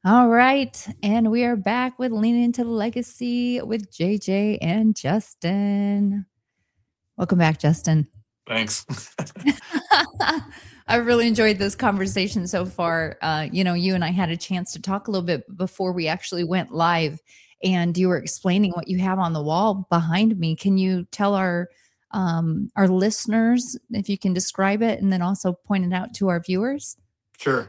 All right. And we are back with Leaning into the Legacy with JJ and Justin. Welcome back, Justin. Thanks. I really enjoyed this conversation so far. You and I had a chance to talk a little bit before we actually went live, and you were explaining what you have on the wall behind me. Can you tell our listeners if you can describe it, and then also point it out to our viewers? Sure.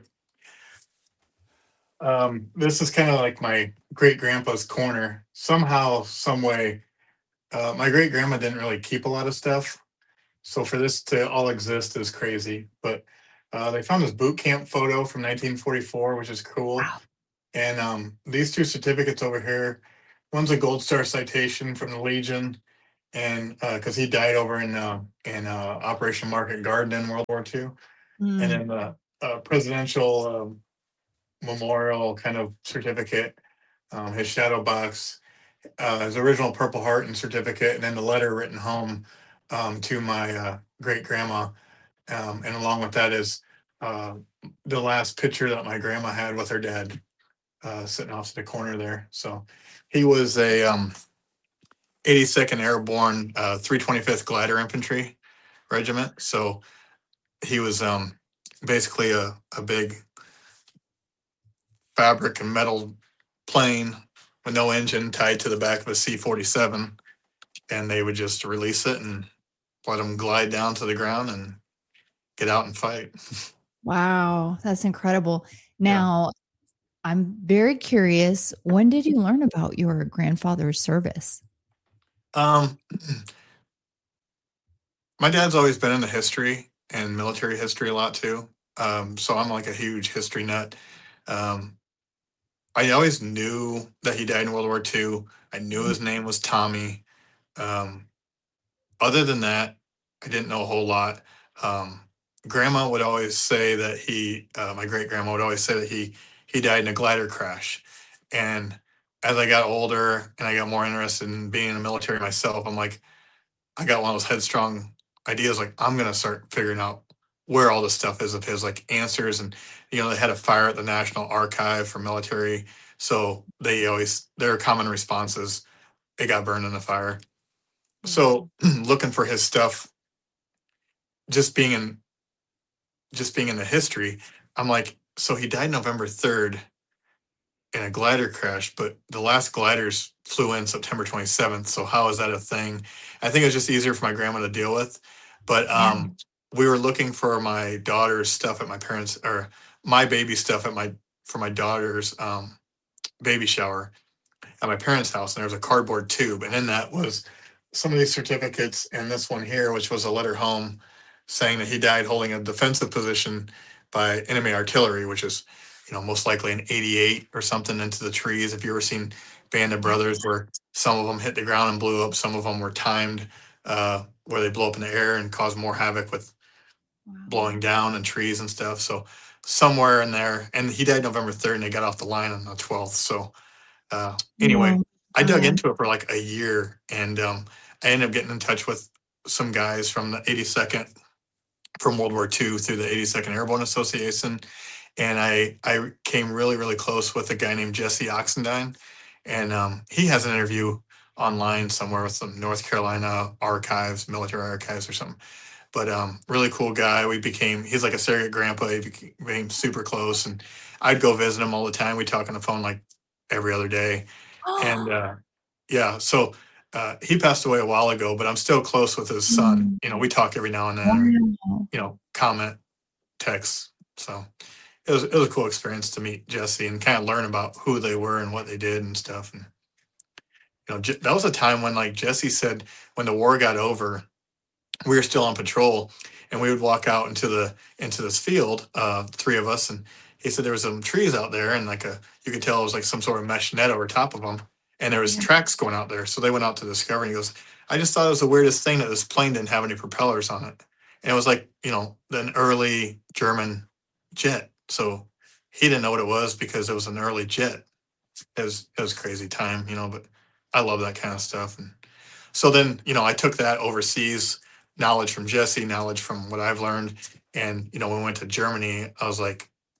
This is kind of like my great grandpa's corner. Somehow, some way, my great grandma didn't really keep a lot of stuff. So for this to all exist is crazy. But they found this boot camp photo from 1944, which is cool. Wow. And these two certificates over here, one's a Gold Star citation from the Legion, and because he died over in Operation Market Garden in World War II, and Mm. then the presidential memorial kind of certificate, his shadow box, his original Purple Heart and certificate, and then the letter written home to my great grandma. And along with that is uh, the last picture that my grandma had with her dad sitting off to the corner there. So he was a 82nd Airborne 325th Glider Infantry Regiment. So he was basically a big fabric and metal plane with no engine tied to the back of a C-47, and they would just release it and let them glide down to the ground and get out and fight. Wow, that's incredible. Yeah. Now, I'm very curious, when did you learn about your grandfather's service? Um, my dad's always been into history and military history a lot too. So I'm like a huge history nut. Um, I always knew that he died in World War II. I knew his name was Tommy. Um, Other than that, I didn't know a whole lot. Um, Grandma would always say that my great grandma would always say that he died in a glider crash. And as I got older and I got more interested in being in the military myself, I'm like, I got one of those headstrong ideas. Like, I'm gonna start figuring out where all this stuff is of his, like answers. And they had a fire at the National Archive for military, so their common responses, it got burned in the fire. So looking for his stuff, just being in the history, I'm like, so he died November 3rd in a glider crash, but the last gliders flew in September 27th. So how is that a thing? I think it was just easier for my grandma to deal with. But Yeah. we were looking for my daughter's stuff at my parents, or my baby stuff for my daughter's baby shower at my parents' house, and there was a cardboard tube, and in that was some of these certificates, and this one here, which was a letter home saying that he died holding a defensive position by enemy artillery, which is, most likely an 88 or something into the trees. If you ever seen Band of Brothers, where some of them hit the ground and blew up, some of them were timed, where they blow up in the air and cause more havoc with Wow. blowing down and trees and stuff. So somewhere in there, and he died November 3rd, and they got off the line on the 12th. So anyway, Oh, I dug God. into it for like a year, and I ended up getting in touch with some guys from the 82nd from World War II through the 82nd Airborne Association, and I came really really close with a guy named Jesse Oxendine, and he has an interview online somewhere with some North Carolina archives, military archives or something. But really cool guy. He's like a surrogate grandpa. He became super close, and I'd go visit him all the time. We talk on the phone like every other day, and yeah, so he passed away a while ago, but I'm still close with his son. Mm. We talk every now and then, or Wow. comment, text. So it was a cool experience to meet Jesse and kind of learn about who they were and what they did and stuff. And that was a time when, like Jesse said, when the war got over, we were still on patrol, and we would walk out into this field, three of us, and he said there was some trees out there, and you could tell it was like some sort of mesh net over top of them, and there was Yeah. tracks going out there. So they went out to discover, and he goes, I just thought it was the weirdest thing that this plane didn't have any propellers on it, and it was like an early German jet. So he didn't know what it was because it was an early jet. It was a crazy time, but I love that kind of stuff. And so then, I took that overseas knowledge from Jesse, knowledge from what I've learned. And, when we went to Germany, I was like,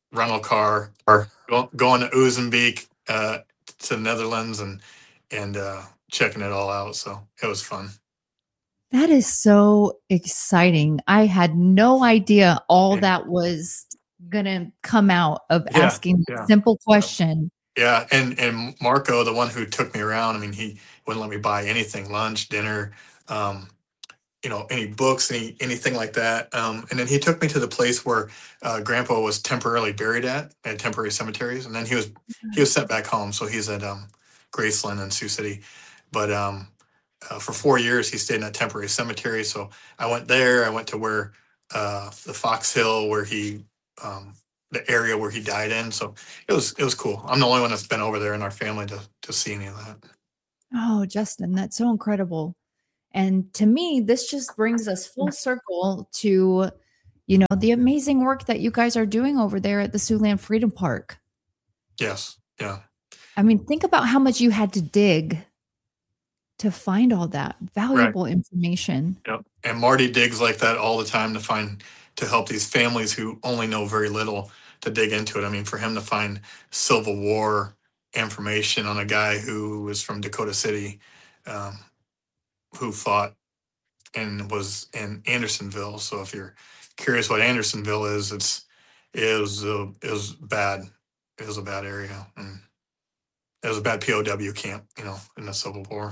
rental car, Or going to Uzembeek, to the Netherlands, and checking it all out. So it was fun. That is so exciting. I had no idea all Yeah. that was going to come out of Yeah, asking a yeah. simple question. Yeah, and Marco, the one who took me around, I mean, he wouldn't let me buy anything, lunch, dinner, um, any books, anything like that. And then he took me to the place where Grandpa was temporarily buried at temporary cemeteries, and then he was sent back home. So he's at Graceland in Sioux City, but for 4 years he stayed in a temporary cemetery. So I went there. I went to where the Fox Hill, where um, the area where he died in. So it was cool. I'm the only one that's been over there in our family to see any of that. Oh, Justin, that's so incredible. And to me, this just brings us full circle to, the amazing work that you guys are doing over there at the Siouxland Freedom Park. Yes, yeah. I mean, think about how much you had to dig to find all that valuable information. Yep. And Marty digs like that all the time to help these families who only know very little to dig into it. I mean, for him to find Civil War information on a guy who was from Dakota City, um, who fought and was in Andersonville. So if you're curious what Andersonville is, it was bad. It was a bad area, and it was a bad POW camp, in the Civil War.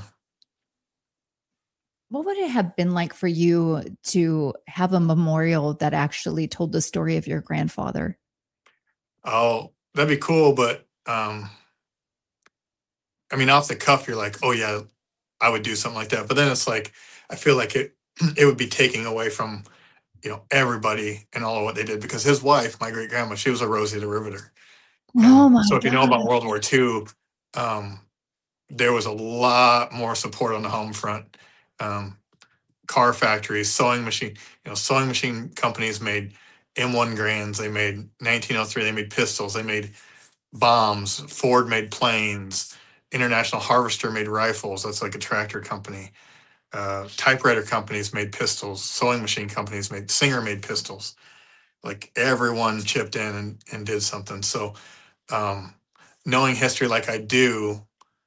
What would it have been like for you to have a memorial that actually told the story of your grandfather? Oh, that'd be cool, but I mean, off the cuff, you're like, oh yeah, I would do something like that. But then it's like, I feel like it would be taking away from everybody and all of what they did, because his wife, my great grandma, she was a Rosie the Riveter. Oh And my so if you know about God. World War II, um, there was a lot more support on the home front. Um, Car factories, sewing machine companies made M1 Grands. They made 1903. They made pistols. They made bombs. Ford made planes. International Harvester made rifles. That's like a tractor company. Typewriter companies made pistols. Sewing machine companies Singer made pistols. Like everyone chipped in and did something. So um, knowing history like I do,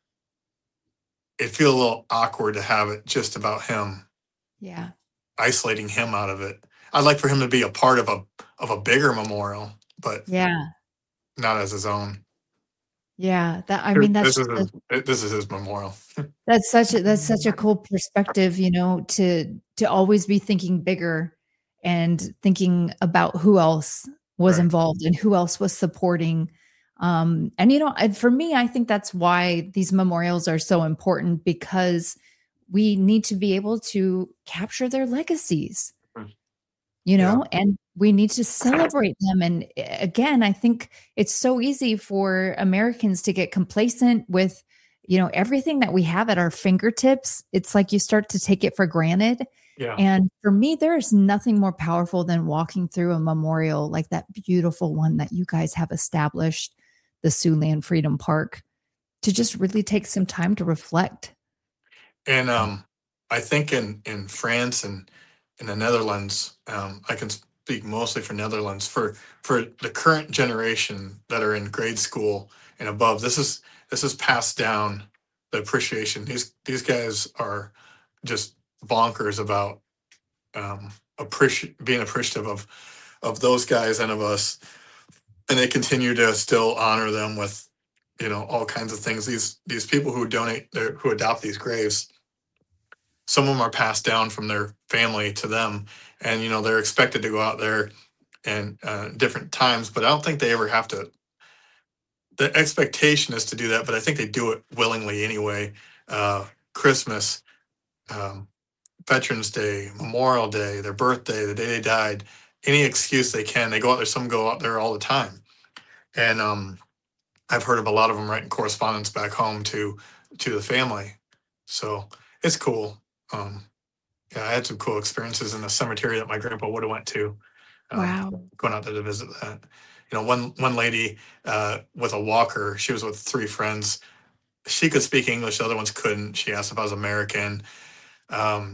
it feels a little awkward to have it just about him, Yeah. isolating him out of it. I'd like for him to be a part of a bigger memorial, but Yeah. not as his own. Yeah. That's This is his memorial. such a cool perspective, to always be thinking bigger and thinking about who else was Right. involved and who else was supporting. And for me, I think that's why these memorials are so important, because we need to be able to capture their legacies, Yeah. and we need to celebrate them. And again, I think it's so easy for Americans to get complacent with, everything that we have at our fingertips. It's like you start to take it for granted. Yeah. And for me, there is nothing more powerful than walking through a memorial like that beautiful one that you guys have established, the Siouxland Freedom Park, to just really take some time to reflect. And I think in France and in the Netherlands, I can speak mostly for Netherlands, for the current generation that are in grade school and above. This is passed down, the appreciation. These guys are just bonkers about being appreciative of those guys and of us, and they continue to still honor them with all kinds of things. These people who who adopt these graves, some of them are passed down from their family to them, and they're expected to go out there and different times, but I don't think they ever have to. The expectation is to do that, but I think they do it willingly anyway. Christmas, um, Veterans Day, Memorial Day, their birthday, the day they died, any excuse they can, they go out there. Some go out there all the time, and I've heard of a lot of them writing correspondence back home to the family. So it's cool. Um, yeah, I had some cool experiences in the cemetery that my grandpa would have went to. Wow. Going out there to visit that. One lady with a walker. She was with three friends. She could speak English. The other ones couldn't. She asked if I was American. Um,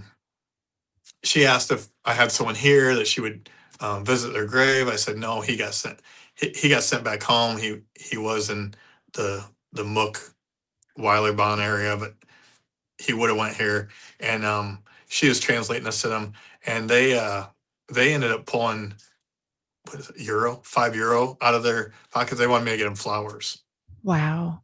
she asked if I had someone here that she would visit their grave. I said no. He got sent. he got sent back home. He was in the Mook Weiler Bond area, but he would have went here, and she was translating us to them, and they ended up pulling what is it, €5 out of their pockets. They wanted me to get them flowers. Wow.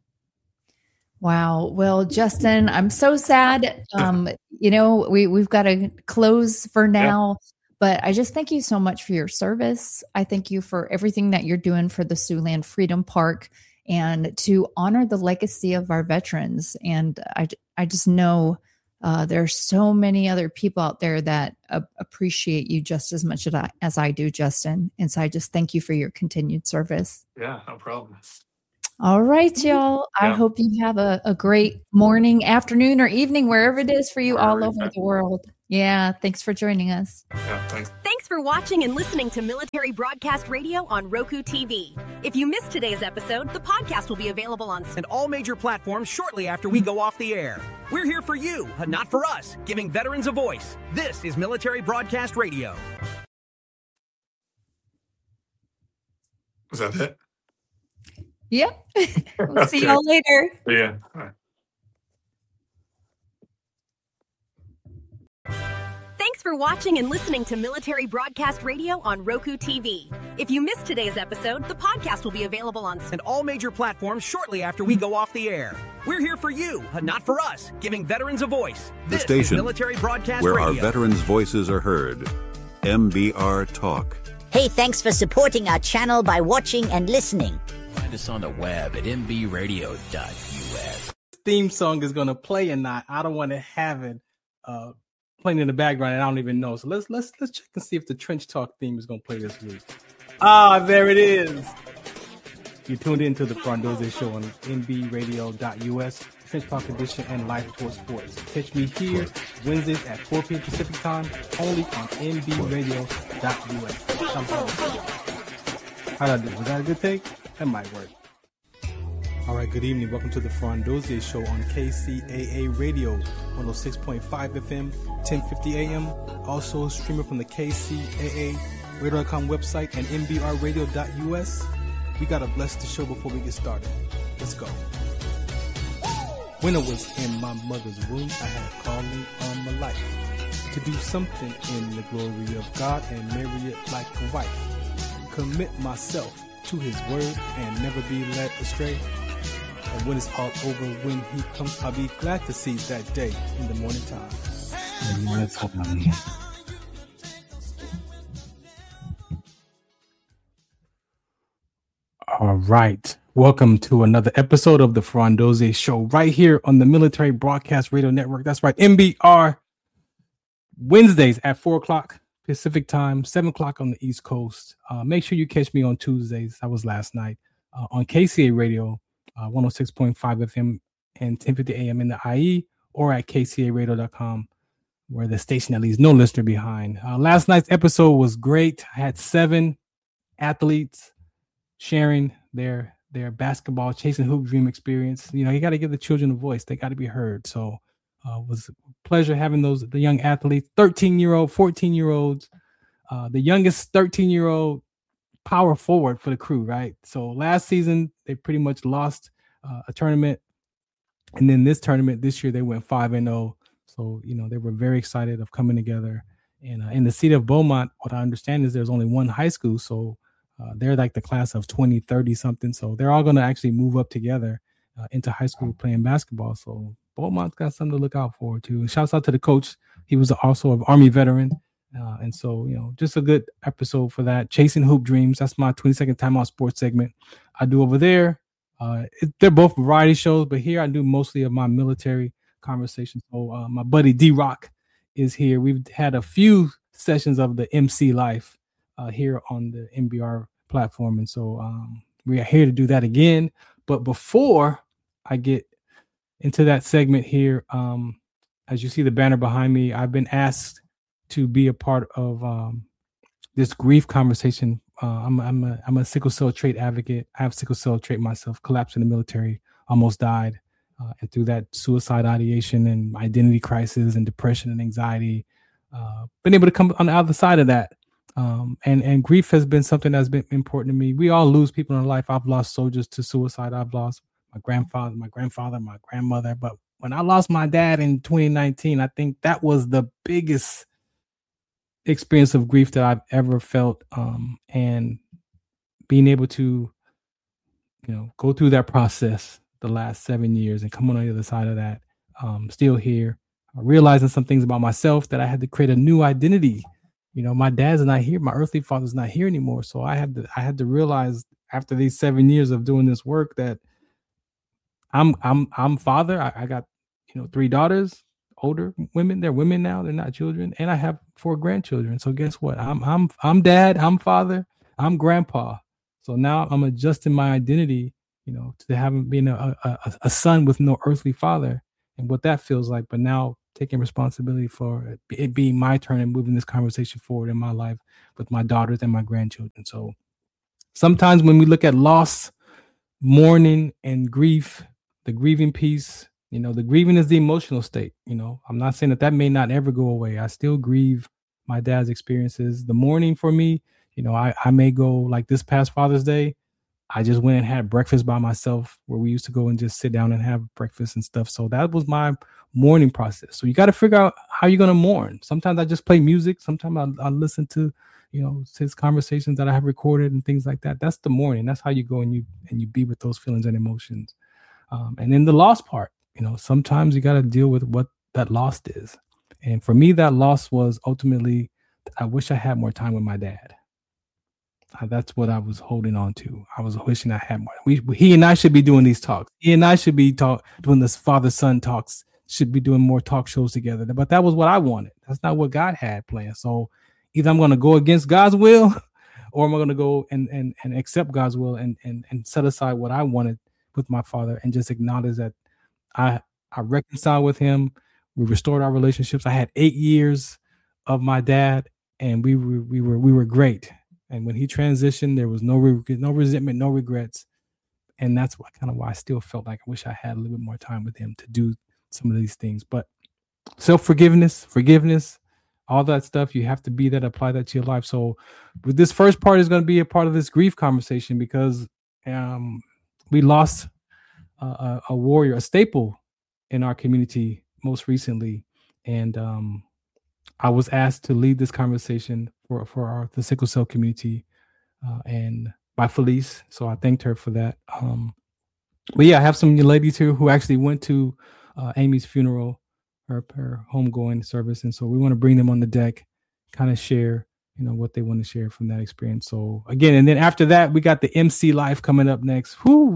Well, Justin, I'm so sad. We've got to close for now, but I just thank you so much for your service. I thank you for everything that you're doing for the Siouxland Freedom Park and to honor the legacy of our veterans. And I just know there are so many other people out there that appreciate you just as much as I do, Justin. And so I just thank you for your continued service. Yeah, no problem. All right, y'all. I hope you have a great morning, afternoon, or evening, wherever it is for you all over the world. Yeah, thanks for joining us. Yeah, thanks. Thanks for watching and listening to Military Broadcast Radio on Roku TV. If you missed today's episode, the podcast will be available on and all major platforms shortly after we go off the air. We're here for you, not for us, giving veterans a voice. This is Military Broadcast Radio. Is that it? Yep. We'll see y'all later. Yeah. All right. Thanks for watching and listening to Military Broadcast Radio on Roku TV. If you missed today's episode, the podcast will be available on and all major platforms shortly after we go off the air. We're here for you, not for us, giving veterans a voice. The This station is Military Broadcast where Radio. our veterans' voices are heard. MBR Talk. Hey, thanks for supporting our channel by watching and listening. Find us on the web at mbradio.us. Theme song is gonna play, and I don't want to have it playing in the background, and I don't even know. So let's check and see if the Trench Talk theme is gonna play this week. There it is. You tuned into the Frondose Show on mbradio.us, Trench Talk Edition, and Life Tour Sports. Catch me here Wednesdays at 4 p.m. Pacific Time, only on mbradio.us. How'd I do? Was that a good take? That might work. All right, good evening. Welcome to the Frondose Show on KCAA Radio, 106.5 FM, 1050 AM. Also streaming from the KCAA Radio.com website and mbradio.us. We got to bless the show before we get started. Let's go. When I was in my mother's womb, I had a calling on my life to do something in the glory of God and marry it like a wife. Commit myself to his word and never be led astray. And when it's all over, when he comes, I'll be glad to see that day in the morning time. All right. Welcome to another episode of the Frondose Show right here on the Military Broadcast Radio Network. That's right. MBR Wednesdays at 4 o'clock Pacific Time, 7 o'clock on the East Coast. Make sure you catch me on Tuesdays. That was last night on KCA Radio, 106.5 FM and 1050 AM in the IE, or at kcaradio.com, where the station that leaves no listener behind. Last night's episode was great. I had 7 athletes sharing their basketball chasing hoop dream experience. You know, you got to give the children a voice. They got to be heard. So it was a pleasure having the young athletes, 13-year-old, 14-year-olds, the youngest 13-year-old power forward for the crew, right? So last season, they pretty much lost a tournament. And then this tournament this year, they went 5-0. So, you know, they were very excited of coming together. And in the city of Beaumont, what I understand is there's only one high school. So they're like the class of 2030 something. So they're all going to actually move up together into high school playing basketball. So Beaumont's got something to look out for too. And shouts out to the coach. He was also an Army veteran. And so, you know, just a good episode for that. Chasing Hoop Dreams. That's my 22nd Timeout Sports segment I do over there. They're both variety shows, but here I do mostly of my military conversations. So my buddy D-Rock is here. We've had a few sessions of the MC life here on the MBR platform. And so we are here to do that again. But before I get into that segment here, as you see the banner behind me, I've been asked to be a part of this grief conversation. I'm a sickle cell trait advocate. I have sickle cell trait myself, collapsed in the military, almost died. And through that suicide ideation and identity crisis and depression and anxiety, been able to come on the other side of that. And grief has been something that's been important to me. We all lose people in life. I've lost soldiers to suicide. I've lost my grandfather, my grandmother. But when I lost my dad in 2019, I think that was the biggest experience of grief that I've ever felt. And being able to, go through that process the last 7 years and come on the other side of that, still here, realizing some things about myself that I had to create a new identity. My dad's not here. My earthly father's not here anymore. So I had to realize after these 7 years of doing this work that I'm father. I got, 3 daughters, older women. They're women now. They're not children. And I have 4 grandchildren. So guess what? I'm dad. I'm father. I'm grandpa. So now I'm adjusting my identity, to having been a son with no earthly father and what that feels like. But now taking responsibility for it being my turn and moving this conversation forward in my life with my daughters and my grandchildren. So sometimes when we look at loss, mourning, and grief, the grieving piece, the grieving is the emotional state. I'm not saying that may not ever go away. I still grieve my dad's experiences. The mourning for me, I may go like this past Father's Day. I just went and had breakfast by myself where we used to go and just sit down and have breakfast and stuff. So that was my mourning process. So you got to figure out how you're going to mourn. Sometimes I just play music. Sometimes I listen to, his conversations that I have recorded and things like that. That's the mourning. That's how you go and you be with those feelings and emotions. And then the loss part, sometimes you got to deal with what that loss is. And for me, that loss was ultimately, I wish I had more time with my dad. That's what I was holding on to. I was wishing I had more. He and I should be doing these talks. He and I should be doing this father-son talks, should be doing more talk shows together. But that was what I wanted. That's not what God had planned. So either I'm going to go against God's will or I'm going to go and accept God's will and set aside what I wanted with my father and just acknowledge that I reconciled with him. We restored our relationships. I had 8 years of my dad and we were great. And when he transitioned, there was no resentment, no regrets. And that's why I still felt like I wish I had a little bit more time with him to do some of these things. But self-forgiveness, forgiveness, all that stuff, you have to be that, apply that to your life. So with this first part is going to be a part of this grief conversation because we lost a warrior, a staple in our community most recently. And I was asked to lead this conversation for the sickle cell community and by Felice. So I thanked her for that. But yeah, I have some ladies here who actually went to Amy's funeral, her homegoing service. And so we want to bring them on the deck, kind of share, what they want to share from that experience. So again, and then after that, we got the MC Life coming up next.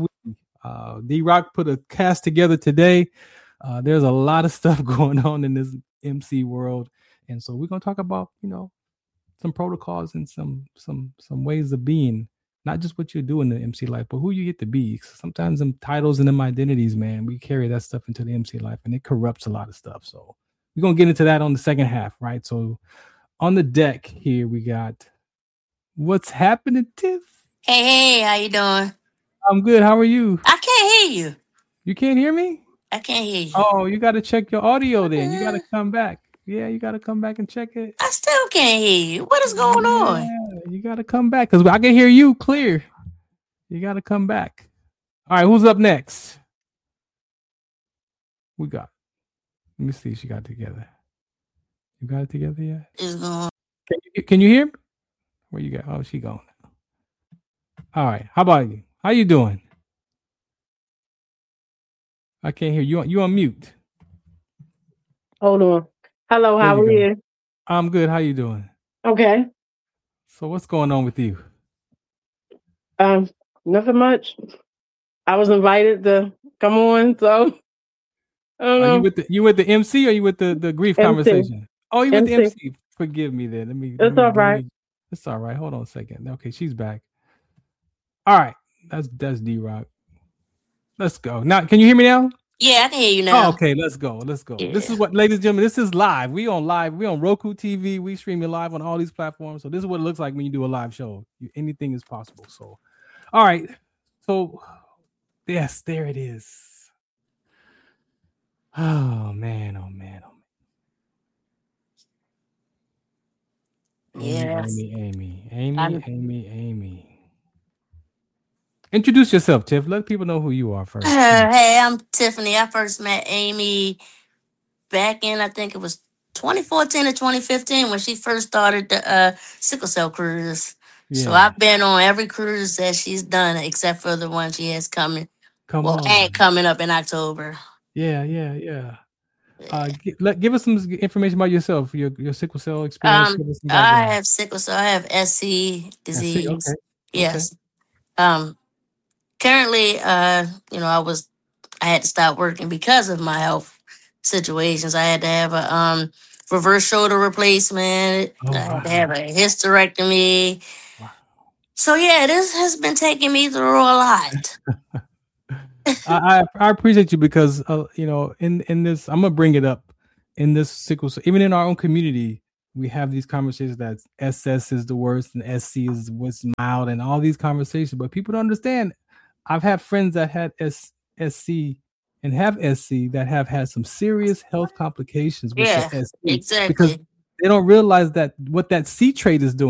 D-Rock put a cast together today. There's a lot of stuff going on in this MC world. And so we're going to talk about, some protocols and some ways of being, not just what you do in the MC life, but who you get to be. Sometimes them titles and them identities, man, we carry that stuff into the MC life and it corrupts a lot of stuff. So we're going to get into that on the second half, right? So on the deck here, we got what's happening, Tiff? Hey, how you doing? I'm good. How are you? I can't hear you. You can't hear me? I can't hear you. Oh, you got to check your audio then. You got to come back. Yeah, you got to come back and check it. I still can't hear you. What is going on? You got to come back because I can hear you clear. You got to come back. All right, who's up next? We got. Let me see if she got it together. You got it together yet? It's going. Can you hear me? Where you got? Oh, she gone. All right. How about you? How you doing? I can't hear you. You on mute. Hold on. Hello, how are you? I'm good. How you doing? Okay. So what's going on with you? Nothing much. I was invited to come on, so I don't know. You with the MC or you with the grief MC. Conversation? Oh, you with the MC. MC. Forgive me then. It's all right. It's all right. Hold on a second. Okay, she's back. All right. That's D-Rock. Let's go. Now, can you hear me now? Yeah, I can hear you now. Oh, okay, let's go. Yeah. This is what, ladies and gentlemen, this is live. We on Roku TV. We streaming live on all these platforms. So this is what it looks like when you do a live show. Anything is possible. So, all right. So, yes, there it is. Oh man. Yes. Amy. Introduce yourself, Tiff. Let people know who you are first. Hey, I'm Tiffany. I first met Amy back in, I think it was 2014 or 2015 when she first started the sickle cell cruise. So Yeah. I've been on every cruise that she's done except for the one she has coming. Come on. And coming up in October. Yeah. Give us some information about yourself, your sickle cell experience. Give us some I background. have sickle cell. I have SC disease. Okay. Yes. Currently, I had to stop working because of my health situations. I had to have a reverse shoulder replacement. I had to have a hysterectomy. Wow. So yeah, this has been taking me through a lot. I appreciate you because in this, I'm gonna bring it up in this sickle cell, even in our own community, we have these conversations that SS is the worst and SC is what's mild and all these conversations, but people don't understand. I've had friends that had SC and have SC that have had some serious health complications with the SC exactly. because they don't realize that what that C trait is doing.